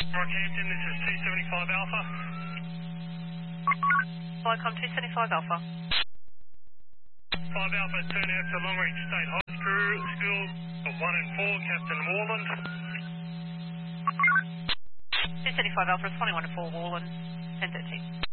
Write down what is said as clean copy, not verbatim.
Rockhampton, this is 275 Alpha. Flycom 275 Alpha. 5 Alpha, turn out to Longreach State High School, 1 and 4, Captain Warland. 275 Alpha, responding 1 to 4, Warland, 1013.